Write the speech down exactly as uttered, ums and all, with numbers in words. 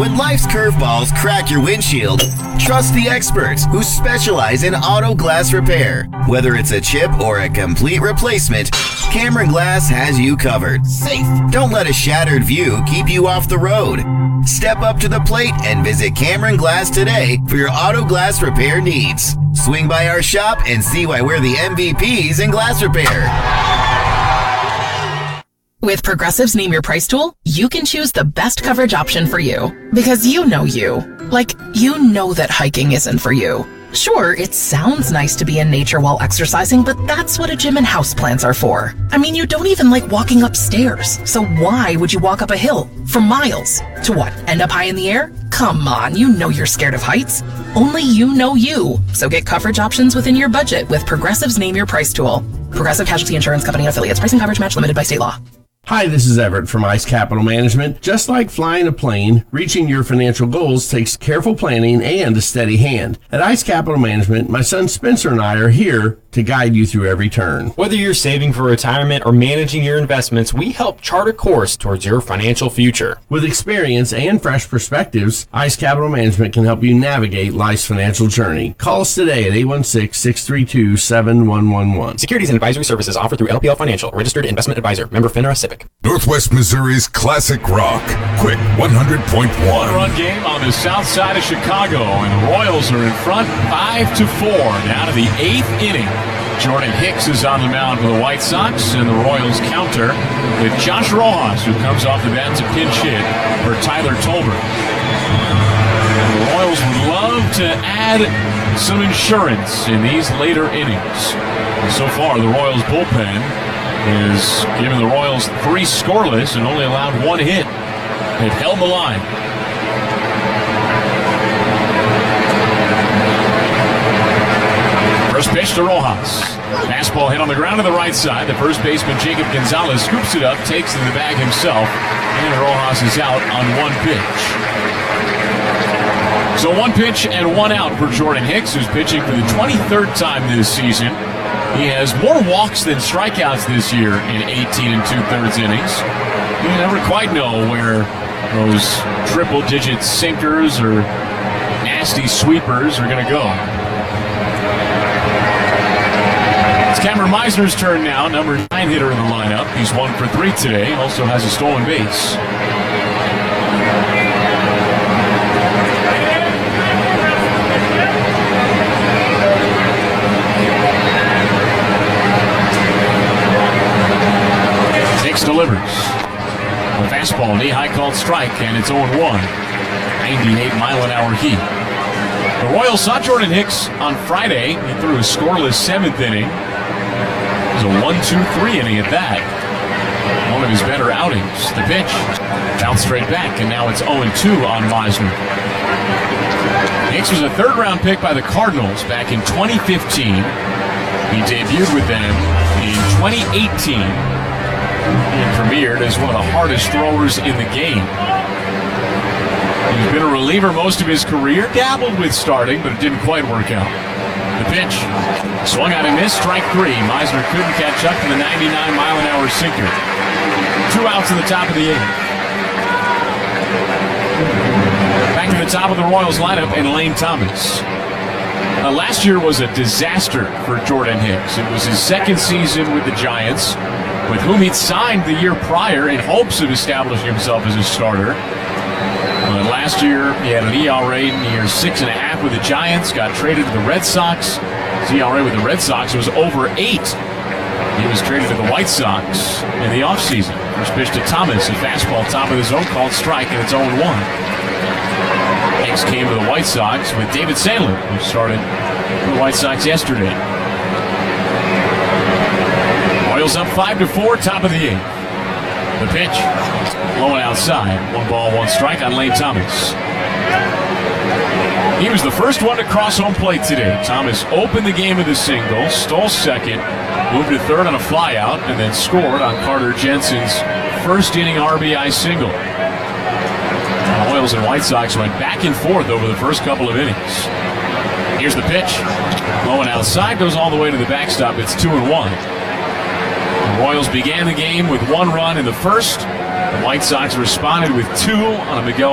When life's curveballs crack your windshield, trust the experts who specialize in auto glass repair. Whether it's a chip or a complete replacement, Cameron Glass has you covered. Safe. Don't let a shattered view keep you off the road. Step up to the plate and visit Cameron Glass today for your auto glass repair needs. Swing by our shop and see why we're the M V Ps in glass repair. With Progressive's Name Your Price tool, you can choose the best coverage option for you. Because you know you. Like, you know that hiking isn't for you. Sure, it sounds nice to be in nature while exercising, but that's what a gym and houseplants are for. I mean, you don't even like walking upstairs. So why would you walk up a hill for miles? To what, end up high in the air? Come on, you know you're scared of heights. Only you know you. So get coverage options within your budget with Progressive's Name Your Price tool. Progressive Casualty Insurance Company and affiliates. Pricing coverage match limited by state law. Hi, this is Everett from ICE Capital Management. Just like flying a plane, reaching your financial goals takes careful planning and a steady hand. At ICE Capital Management, my son Spencer and I are here to guide you through every turn. Whether you're saving for retirement or managing your investments, we help chart a course towards your financial future. With experience and fresh perspectives, ICE Capital Management can help you navigate life's financial journey. Call us today at eight one six, six three two, seven one one one. Securities and advisory services offered through L P L Financial, registered investment advisor, member FINRA SIPC. Northwest Missouri's classic rock, Quick one hundred point one. Run game on the south side of Chicago, and the Royals are in front five to four. Down to the eighth inning. Jordan Hicks is on the mound for the White Sox, and the Royals counter with Josh Rojas, who comes off the bat to pinch hit for Tyler Tolbert. The Royals would love to add some insurance in these later innings. And so far, the Royals bullpen is giving the Royals three scoreless and only allowed one hit. They've held the line. First pitch to Rojas. Fastball hit on the ground to the right side. The first baseman, Jacob Gonzalez, scoops it up, takes it to the bag himself, and Rojas is out on one pitch. So one pitch and one out for Jordan Hicks, who's pitching for the twenty-third time this season. He has more walks than strikeouts this year in eighteen and two-thirds innings. You never quite know where those triple-digit sinkers or nasty sweepers are going to go. It's Cameron Meisner's turn now, number nine hitter in the lineup. He's one for three today, also has a stolen base. Hicks delivers. A fastball, knee-high called strike, and it's oh one. ninety-eight mile an hour heat. The Royals saw Jordan Hicks on Friday. He threw a scoreless seventh inning. It was a one two three inning at that. One of his better outings. The pitch bounced straight back, and now it's oh two on Meisner. Hicks was a third-round pick by the Cardinals back in twenty fifteen. He debuted with them in twenty eighteen. He premiered as one of the hardest throwers in the game. He's been a reliever most of his career, dabbled with starting, but it didn't quite work out. The pitch, swung out and missed, strike three. Meisner couldn't catch up to the ninety-nine mile an hour sinker. Two outs in the top of the eighth. Back to the top of the Royals lineup, and Lane Thomas. Uh, last year was a disaster for Jordan Hicks. It was his second season with the Giants, with whom he'd signed the year prior in hopes of establishing himself as a starter. But last year, he had an E R A near six and a half with the Giants, got traded to the Red Sox. His E R A with the Red Sox was over eight. He was traded to the White Sox in the offseason. First pitch to Thomas, a fastball top of the zone called strike, and it's oh one. Hicks came to the White Sox with David Sandler, who started for the White Sox yesterday. Royals up five to four, top of the eighth. The pitch, blowing outside. One ball, one strike on Lane Thomas. He was the first one to cross home plate today. Thomas opened the game with a single, stole second, moved to third on a flyout, and then scored on Carter Jensen's first inning R B I single. The Royals and White Sox went back and forth over the first couple of innings. Here's the pitch. Blowing outside, goes all the way to the backstop. It's two and one. The Royals began the game with one run in the first. The White Sox responded with two on a Miguel